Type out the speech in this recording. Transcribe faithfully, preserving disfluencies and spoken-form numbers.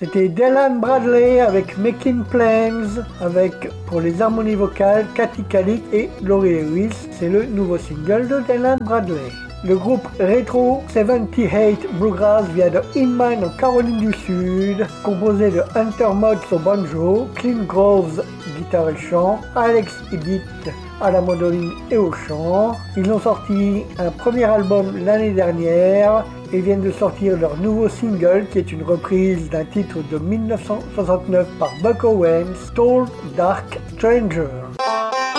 C'était Dylan Bradley avec Making Plans, avec pour les harmonies vocales Kathy Kalik et Laurie Lewis. C'est le nouveau single de Dylan Bradley. Le groupe Retro soixante-dix-huit Bluegrass vient de Inman en Caroline du Sud, composé de Hunter Moggs au banjo, Clint Groves guitare et chant, Alex Edith à la mandoline et au chant. Ils ont sorti un premier album l'année dernière et viennent de sortir leur nouveau single qui est une reprise d'un titre de mille neuf cent soixante-neuf par Buck Owens, Tall Dark Stranger.